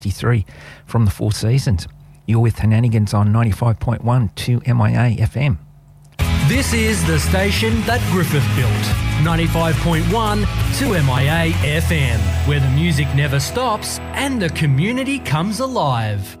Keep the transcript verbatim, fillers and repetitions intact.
fifty-three from the Four Seasons. You're with Henanigans on ninety-five point one to M I A F M. This is the station that Griffith built. ninety-five point one to M I A F M, where the music never stops and the community comes alive.